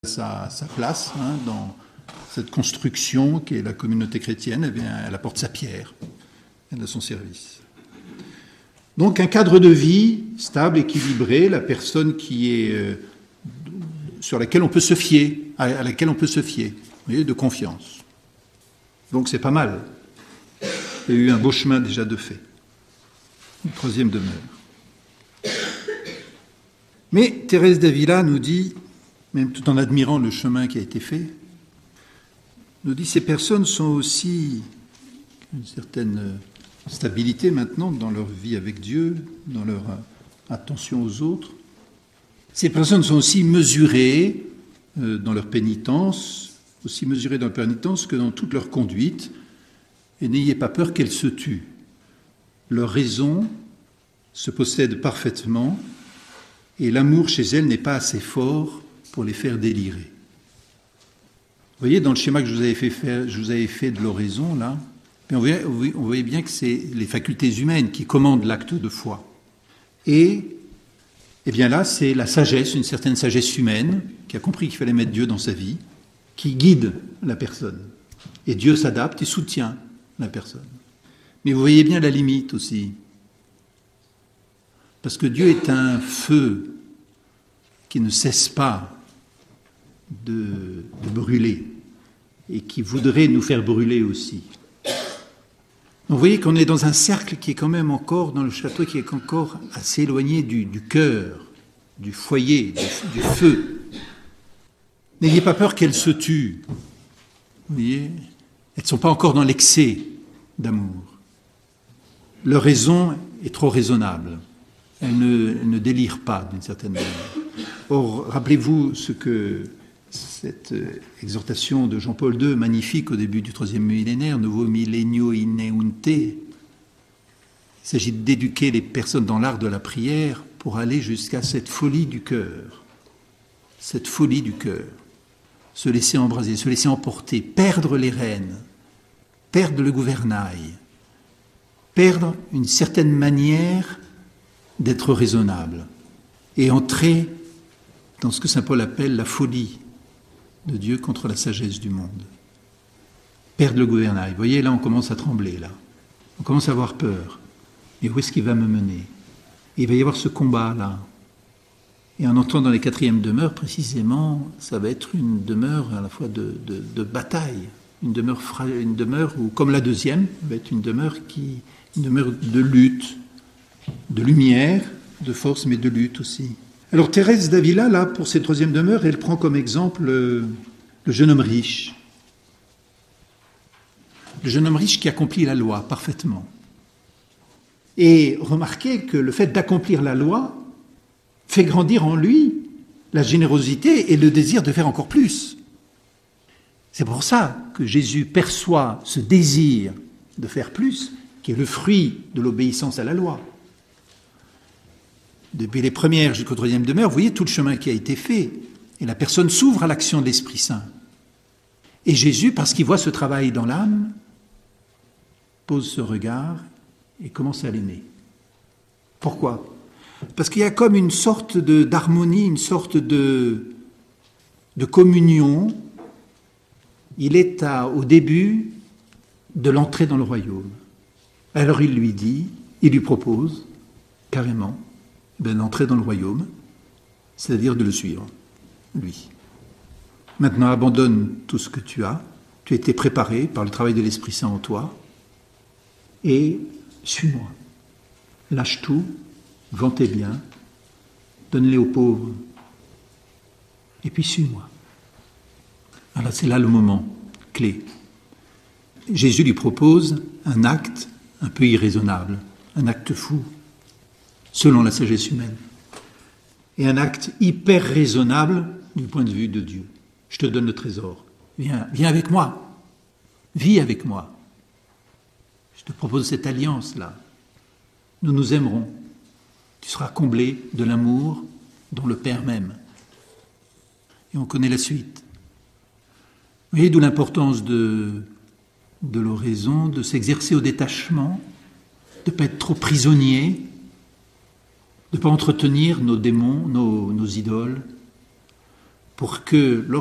sa place dans cette construction qui est la communauté chrétienne. Eh bien, elle apporte sa pierre, elle a son service. Donc un cadre de vie stable, équilibré, la personne qui est sur laquelle on peut se fier, à laquelle on peut se fier, vous voyez, de confiance. Donc c'est pas mal. Il y a eu un beau chemin déjà de fait. Une troisième demeure. Mais Thérèse d'Avila nous dit, même tout en admirant le chemin qui a été fait, nous dit ces personnes sont aussi une certaine stabilité maintenant dans leur vie avec Dieu, dans leur attention aux autres. Ces personnes sont aussi mesurées dans leur pénitence, aussi mesurées dans leur pénitence que dans toute leur conduite, et n'ayez pas peur qu'elles se tuent. Leur raison se possède parfaitement, et l'amour chez elles n'est pas assez fort pour les faire délirer. Vous voyez, dans le schéma que je vous avais fait de l'oraison, là, on voyait bien que c'est les facultés humaines qui commandent l'acte de foi. Et bien là, c'est la sagesse, une certaine sagesse humaine, qui a compris qu'il fallait mettre Dieu dans sa vie, qui guide la personne. Et Dieu s'adapte et soutient la personne. Mais vous voyez bien la limite aussi. Parce que Dieu est un feu qui ne cesse pas de brûler et qui voudrait nous faire brûler aussi. Donc vous voyez qu'on est dans un cercle qui est quand même encore, dans le château, qui est encore assez éloigné du cœur, du foyer, du feu. N'ayez pas peur qu'elles se tuent. Vous voyez, elles ne sont pas encore dans l'excès d'amour. Leur raison est trop raisonnable. Elles ne délirent pas d'une certaine manière. Or, rappelez-vous ce que cette exhortation de Jean-Paul II, magnifique au début du troisième millénaire, Novo millennio ineunte, il s'agit d'éduquer les personnes dans l'art de la prière pour aller jusqu'à cette folie du cœur. Cette folie du cœur. Se laisser embraser, se laisser emporter, perdre les rênes, perdre le gouvernail, perdre une certaine manière d'être raisonnable et entrer dans ce que saint Paul appelle la folie de Dieu contre la sagesse du monde. Perdre le gouvernail. Vous voyez, là, on commence à trembler, là. On commence à avoir peur. Et où est-ce qu'il va me mener ? Et il va y avoir ce combat, là. Et en entrant dans les quatrièmes demeures, précisément, ça va être une demeure à la fois de bataille. Une demeure où, comme la deuxième, va être une demeure de lutte, de lumière, de force, mais de lutte aussi. Alors Thérèse d'Avila, là, pour cette troisième demeure, elle prend comme exemple le jeune homme riche. Le jeune homme riche qui accomplit la loi parfaitement. Et remarquez que le fait d'accomplir la loi fait grandir en lui la générosité et le désir de faire encore plus. C'est pour ça que Jésus perçoit ce désir de faire plus, qui est le fruit de l'obéissance à la loi. Depuis les premières jusqu'aux troisième demeures, vous voyez tout le chemin qui a été fait. Et la personne s'ouvre à l'action de l'Esprit Saint. Et Jésus, parce qu'il voit ce travail dans l'âme, pose ce regard et commence à l'aimer. Pourquoi ? Parce qu'il y a comme une sorte d'harmonie, une sorte de communion. Il est au début de l'entrée dans le royaume. Alors il lui propose, carrément, d'entrer dans le royaume, c'est-à-dire de le suivre, lui. Maintenant, abandonne tout ce que tu as été préparé par le travail de l'Esprit Saint en toi, et suis-moi. Lâche tout, vends tes biens, donne-les aux pauvres, et puis suis-moi. Alors c'est là le moment clé. Jésus lui propose un acte un peu irraisonnable, un acte fou, selon la sagesse humaine, et un acte hyper raisonnable du point de vue de Dieu. Je te donne le trésor. Viens avec moi. Vis avec moi. Je te propose cette alliance-là. Nous nous aimerons. Tu seras comblé de l'amour dont le Père m'aime. Et on connaît la suite. Vous voyez d'où l'importance de l'oraison, de s'exercer au détachement, de ne pas être trop prisonnier, de ne pas entretenir nos démons, nos idoles, pour que